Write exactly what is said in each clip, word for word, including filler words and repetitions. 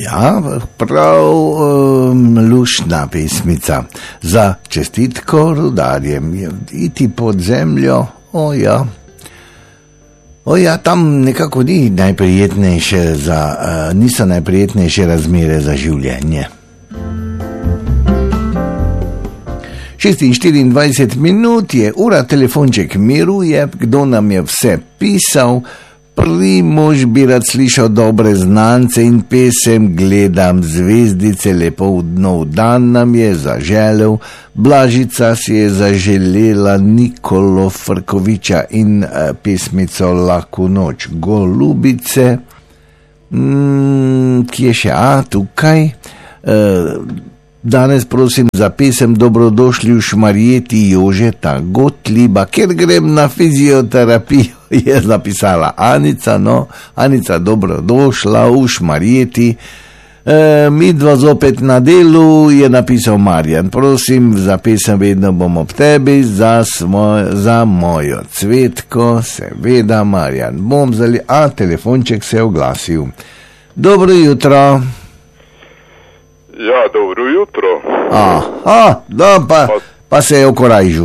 Ja, prav um, lušna pesmica za čestitko rudarjem. Iti pod zemljo, o ja. O ja, tam nekako ni najprijetnejše za, uh, niso najprijetnejše razmere za življenje. šestindvajset minut je ura, telefonček miruje, kdo nam je vse pisal. Primož bi rad slišal dobre znance in pesem, gledam zvezdice, lepo nov dan nam je zaželel. Blažica si je zaželela Nikolo Frkoviča in uh, pesmico Laku noč Golubice. Mm, ki je še, a tukaj? Uh, Danes prosim za pesem Dobrodošli v Šmarjeti Jožeta Gotliba, ker grem na fizioterapijo, je zapisala Anica, no, Anica, dobrodošla v Šmarjeti. E, midva zopet na delu, je napisal Marjan, prosim za pesem Vedno bom ob tebi, za, svoj, za mojo Cvetko, seveda Marjan, bom zali, a telefonček se je oglasil. Dobro jutro. Ja, dobro jutro. Aha, da, pa, pa, pa se je okorajžil.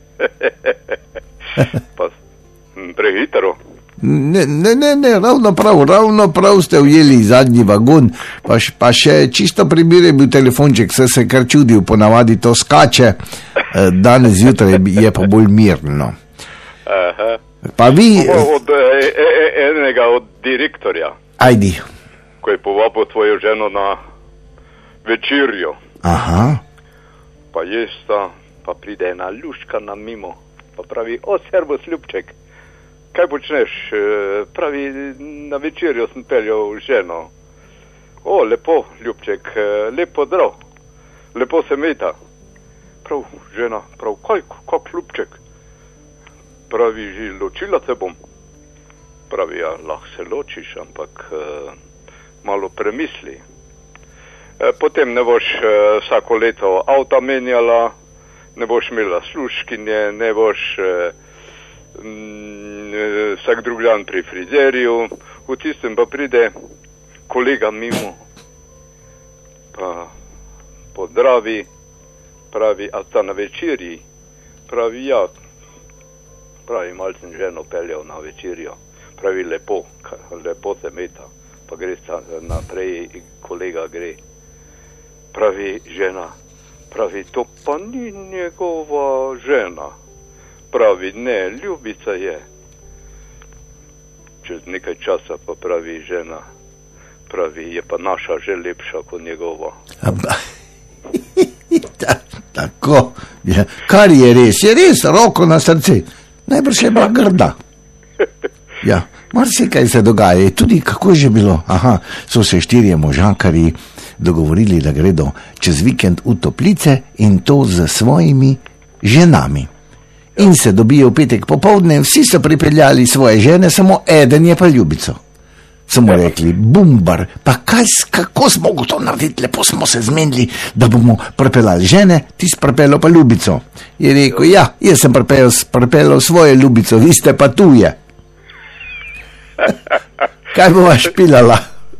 Pa prehitro. Ne, ne, ne, ne, ravno prav, ravno prav ste ujeli zadnji vagon, pa, š, pa še čisto primere bil telefonček, se se kar čudil, ponavadi to skače, danes zjutraj je pa bolj mirno. Aha. Pa vi... Od e, e, enega od direktorja. Ajdi. Ko je povabil tvojo ženo na večerjo. Aha. Pa jesta, pa pride ena luška na mimo, pa pravi, o, servus, ljubček, kaj počneš? Pravi, na večerjo sem peljal ženo. O, lepo, ljubček, lepo zdrav, lepo se meta. Prav, žena, prav, kaj, kak ljubček? Pravi, že ločila se bom. Pravi, ja, lahko se ločiš, ampak uh, malo premisli. Potem ne boš uh, vsako leto avta menjala, ne boš imela služkinje, ne boš uh, m, vsak drug dan pri frizerju, v tistem pa pride kolega mimo, pa pozdravi, pravi, a sta na večerji? Pravi, ja, pravi, malo sem ženo peljal na večerjo, pravi, lepo, lepo se meta, pa gre sta naprej, kolega gre. Pravi žena, pravi, to pa ni njegova žena. Pravi, ne, ljubica je. Čez nekaj časa pa pravi žena, pravi, je pa naša že lepša kot njegova. Tako, ja. Kar je res, je res, roko na srce, najbrž je bila grda. Ja, marsikaj se dogaja, tudi kako je že bilo, aha, so se štirje možakari dogovorili, da gredo čez vikend v toplice in to z svojimi ženami. In se dobijo v petek popoldne, vsi so pripeljali svoje žene, samo eden je pa ljubico. Samo rekli, bumbar, pa kaj, kako smo to narediti, lepo smo se zmenili, da bomo pripeljali žene, ti si pripeljal pa ljubico. Je rekel, ja, jaz sem pripeljal, pripeljal svojo ljubico, vi ste pa tuje. Kaj bova špilala?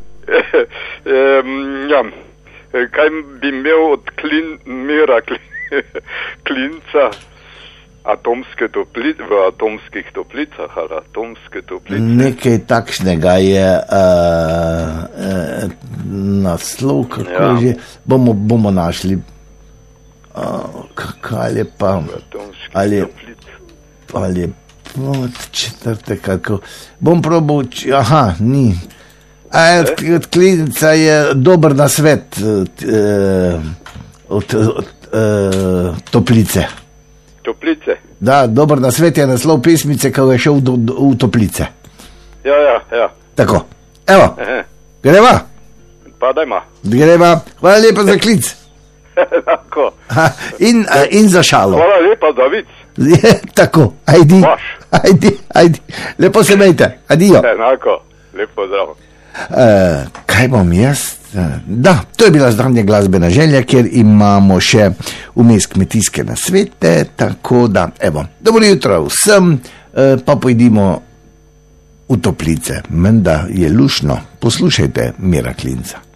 Um, ja, kaj bi imel od klin, mira klin, klinca atomske toplice, v atomskih toplicah ali atomske toplice? Nekaj takšnega je uh, uh, naslov, kako ja. Že bomo, bomo našli. Uh, kaj je pa? Ali, ali je pod četrte, kako? Bom probal, aha, ni. A od klinica je dober nasvet uh, od, od uh, toplice. Toplice? Da, dober nasvet je naslov pesmice, ko je šel do, do, v toplice. Ja, ja, ja. Tako, evo, Aha. Greva? Pa dajma. Greva, hvala lepa za klic. Tako. In, in za šalo. Hvala lepa za vic. Je, tako, ajdi. Maš. Ajdi, ajdi. Lepo se mejte, adijo. Enako, lepo zdravo. Uh, kaj bom jaz? Uh, da, to je bila zdravnja glasbena želja, kjer imamo še vmes kmetijske nasvete, tako da, evo, dobro jutro vsem, uh, pa pojdimo v toplice, menda je lušno, poslušajte Mira Klinca.